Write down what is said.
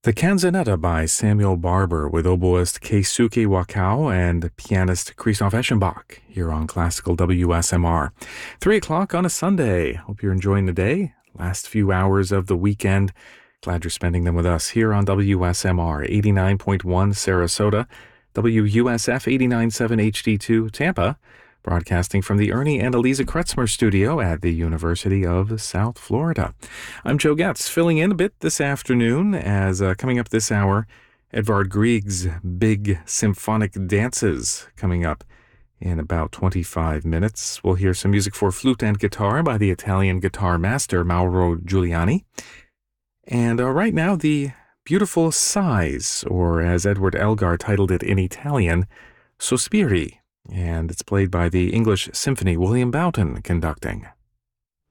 The Canzonetta by Samuel Barber with oboist Keisuke Wakao and pianist Christoph Eschenbach here on Classical WSMR. 3 o'clock on a Sunday. Hope you're enjoying the day. Last few hours of the weekend. Glad you're spending them with us here on WSMR 89.1 Sarasota, WUSF 89.7 HD2 Tampa, broadcasting from the Ernie and Eliza Kretzmer studio at the University of South Florida. I'm Joe Getz, filling in a bit this afternoon as coming up this hour, Edvard Grieg's Big Symphonic Dances coming up in about 25 minutes. We'll hear some music for flute and guitar by the Italian guitar master Mauro Giuliani. And right now, the beautiful Sighs, or as Edward Elgar titled it in Italian, Sospiri. And it's played by the English Symphony, William Boughton conducting.